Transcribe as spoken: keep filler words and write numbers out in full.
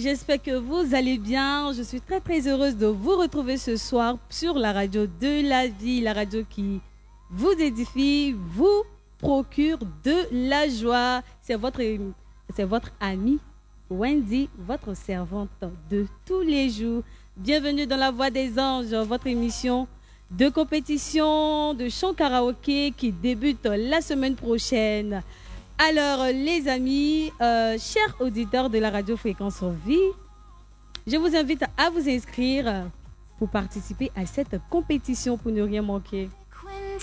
j'espère que vous allez bien. Je suis très très heureuse de vous retrouver ce soir sur la radio de la vie, la radio qui vous édifie, vous procure de la joie. C'est votre, c'est votre amie Wendy, votre servante de tous les jours. Bienvenue dans La Voix des Anges, votre émission de compétition de chant karaoké qui débute la semaine prochaine. Alors, les amis, euh, chers auditeurs de la radio Fréquence Vie, je vous invite à vous inscrire pour participer à cette compétition pour ne rien manquer.